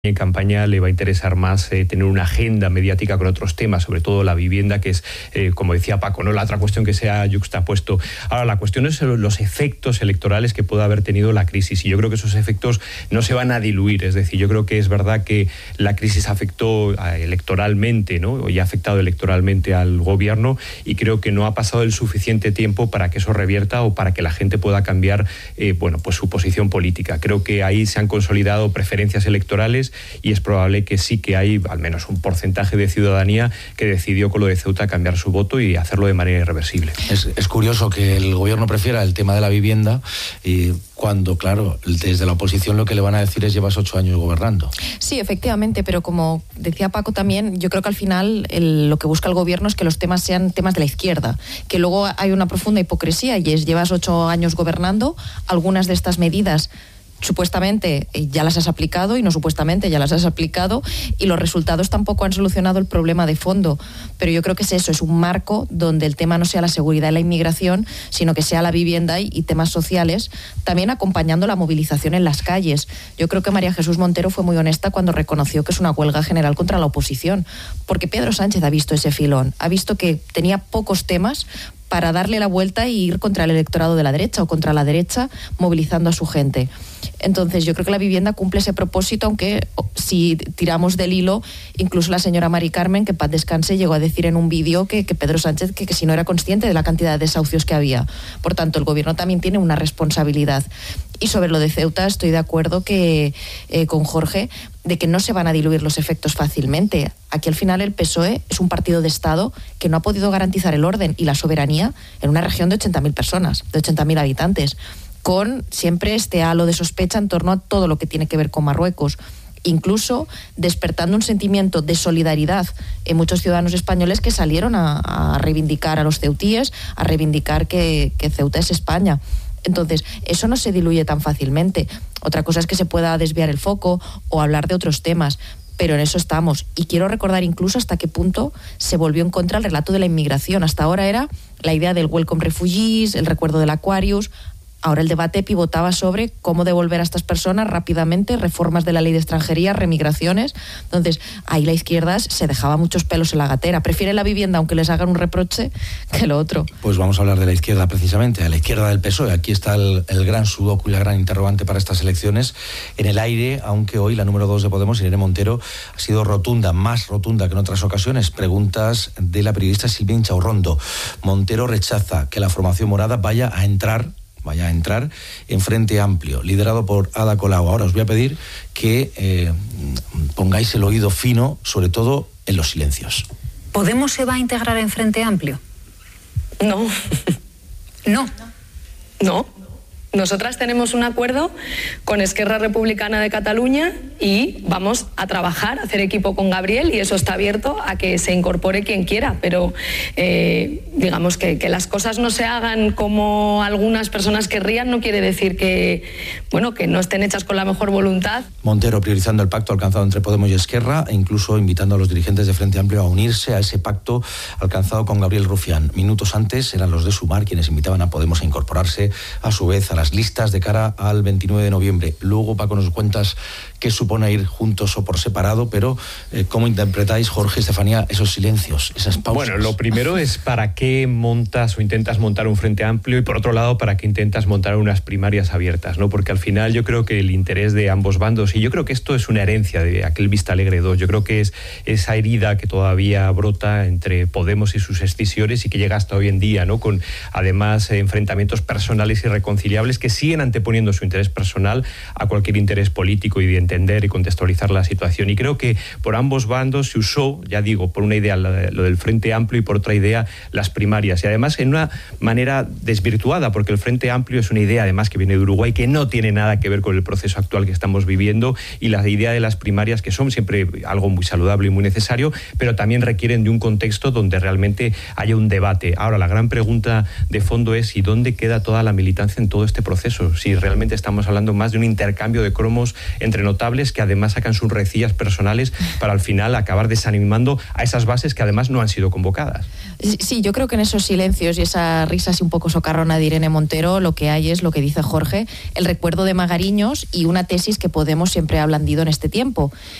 en campaña le va a interesar más tener una agenda mediática con otros temas, sobre todo la vivienda, que es, como decía Paco, ¿no?, la otra cuestión que se ha yuxtapuesto. Ahora, la cuestión es los efectos electorales que pueda haber tenido la crisis, y yo creo que esos efectos no se van a diluir. Es decir, yo creo que es verdad que la crisis afectó electoralmente, ¿no?, y ha afectado electoralmente al gobierno, y creo que no ha pasado el suficiente tiempo para que eso revierta o para que la gente pueda cambiar pues su posición política. Creo que ahí se han consolidado preferencias electorales, y es probable que sí que hay al menos un porcentaje de ciudadanía que decidió con lo de Ceuta cambiar su voto y hacerlo de manera irreversible. Es curioso que el gobierno prefiera el tema de la vivienda y cuando, claro, desde la oposición lo que le van a decir es: llevas 8 años gobernando. Sí, efectivamente, pero como decía Paco también, yo creo que al final lo que busca el gobierno es que los temas sean temas de la izquierda, que luego hay una profunda hipocresía, y es: llevas 8 años gobernando, algunas de estas medidas supuestamente ya las has aplicado, y no supuestamente ya las has aplicado, y los resultados tampoco han solucionado el problema de fondo. Pero yo creo que es eso, es un marco donde el tema no sea la seguridad y la inmigración, sino que sea la vivienda y temas sociales, también acompañando la movilización en las calles. Yo creo que María Jesús Montero fue muy honesta cuando reconoció que es una huelga general contra la oposición, porque Pedro Sánchez ha visto ese filón, ha visto que tenía pocos temas para darle la vuelta y ir contra el electorado de la derecha o contra la derecha, movilizando a su gente. Entonces yo creo que la vivienda cumple ese propósito, aunque si tiramos del hilo, incluso la señora Mari Carmen, que en paz descanse, llegó a decir en un vídeo que Pedro Sánchez que si no era consciente de la cantidad de desahucios que había. Por tanto, el gobierno también tiene una responsabilidad. Y sobre lo de Ceuta estoy de acuerdo con Jorge, de que no se van a diluir los efectos fácilmente. Aquí al final el PSOE es un partido de Estado que no ha podido garantizar el orden y la soberanía en una región de 80.000 personas, de 80.000 habitantes, con siempre este halo de sospecha en torno a todo lo que tiene que ver con Marruecos, incluso despertando un sentimiento de solidaridad en muchos ciudadanos españoles que salieron a reivindicar a los ceutíes, a reivindicar que Ceuta es España. Entonces, eso no se diluye tan fácilmente. Otra cosa es que se pueda desviar el foco o hablar de otros temas, pero en eso estamos. Y quiero recordar incluso hasta qué punto se volvió en contra el relato de la inmigración. Hasta ahora era la idea del Welcome Refugees, el recuerdo del Aquarius. Ahora el debate pivotaba sobre cómo devolver a estas personas rápidamente, reformas de la ley de extranjería, remigraciones. Entonces, ahí la izquierda se dejaba muchos pelos en la gatera. Prefiere la vivienda, aunque les hagan un reproche, que lo otro. Pues vamos a hablar de la izquierda precisamente, a la izquierda del PSOE. Aquí está el gran sudoku y la gran interrogante para estas elecciones. En el aire, aunque hoy la número 2 de Podemos, Irene Montero, ha sido rotunda, más rotunda que en otras ocasiones. Preguntas de la periodista Silvia Inchaurrondo. Montero rechaza que la formación morada vaya a entrar en Frente Amplio, liderado por Ada Colau. Ahora os voy a pedir que pongáis el oído fino, sobre todo en los silencios. ¿Podemos se va a integrar en Frente Amplio? No. No. No. Nosotras tenemos un acuerdo con Esquerra Republicana de Cataluña y vamos a trabajar, a hacer equipo con Gabriel, y eso está abierto a que se incorpore quien quiera, pero digamos que las cosas no se hagan como algunas personas querrían no quiere decir que no estén hechas con la mejor voluntad. Montero priorizando el pacto alcanzado entre Podemos y Esquerra e incluso invitando a los dirigentes de Frente Amplio a unirse a ese pacto alcanzado con Gabriel Rufián. Minutos antes eran los de Sumar quienes invitaban a Podemos a incorporarse a su vez a las listas de cara al 29 de noviembre. Luego, Paco, nos cuentas qué supone ir juntos o por separado, pero ¿cómo interpretáis, Jorge, Estefanía, esos silencios, esas pausas? Bueno, lo primero es para qué montas o intentas montar un Frente Amplio, y por otro lado, para qué intentas montar unas primarias abiertas, ¿no? Porque al final yo creo que el interés de ambos bandos, y yo creo que esto es una herencia de aquel Vista Alegre 2, yo creo que es esa herida que todavía brota entre Podemos y sus escisiones y que llega hasta hoy en día, ¿no? Con además enfrentamientos personales irreconciliables que siguen anteponiendo su interés personal a cualquier interés político y de entender y contextualizar la situación. Y creo que por ambos bandos se usó, ya digo, por una idea lo del Frente Amplio y por otra idea las primarias. Y además en una manera desvirtuada, porque el Frente Amplio es una idea además que viene de Uruguay, que no tiene nada que ver con el proceso actual que estamos viviendo, y la idea de las primarias, que son siempre algo muy saludable y muy necesario, pero también requieren de un contexto donde realmente haya un debate. Ahora, la gran pregunta de fondo es: ¿y dónde queda toda la militancia en todo este este proceso, si realmente estamos hablando más de un intercambio de cromos entre notables que además sacan sus rencillas personales para al final acabar desanimando a esas bases que además no han sido convocadas. Sí, yo creo que en esos silencios y esa risa así un poco socarrona de Irene Montero, lo que hay es lo que dice Jorge, el recuerdo de Magariños y una tesis que Podemos siempre ha blandido en este tiempo,